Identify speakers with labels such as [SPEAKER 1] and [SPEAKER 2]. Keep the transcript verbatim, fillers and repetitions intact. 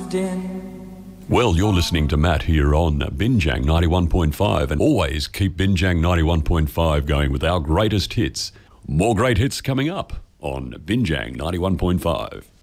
[SPEAKER 1] moved in.
[SPEAKER 2] Well, you're listening to Matt here on Binjang ninety-one point five, and always keep Binjang ninety-one point five going with our greatest hits. More great hits coming up on Binjang ninety-one point five.